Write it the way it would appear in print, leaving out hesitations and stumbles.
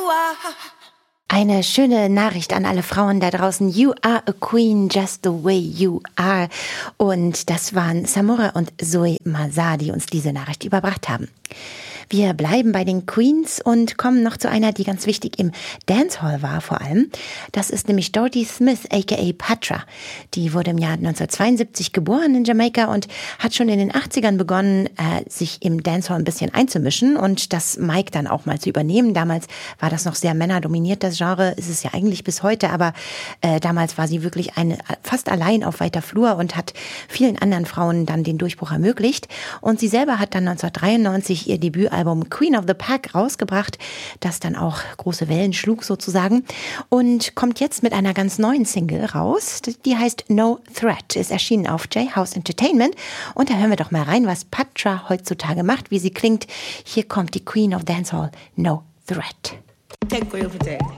Eine schöne Nachricht an alle Frauen da draußen. You are a queen just the way you are. Und das waren Samora und Zoe Mazar, die uns diese Nachricht überbracht haben. Wir bleiben bei den Queens und kommen noch zu einer, die ganz wichtig im Dancehall war vor allem. Das ist nämlich Dorothy Smith, a.k.a. Patra. Die wurde im Jahr 1972 geboren in Jamaika und hat schon in den 80ern begonnen, sich im Dancehall ein bisschen einzumischen und das Mic dann auch mal zu übernehmen. Damals war das noch sehr männerdominiert, das Genre. Ist es ja eigentlich bis heute, aber damals war sie wirklich fast allein auf weiter Flur und hat vielen anderen Frauen dann den Durchbruch ermöglicht. Und sie selber hat dann 1993 ihr Debütalbum Queen of the Pack rausgebracht, das dann auch große Wellen schlug sozusagen und kommt jetzt mit einer ganz neuen Single raus, die heißt No Threat, ist erschienen auf J-House Entertainment und da hören wir doch mal rein, was Patra heutzutage macht, wie sie klingt. Hier kommt die Queen of Dancehall, No Threat.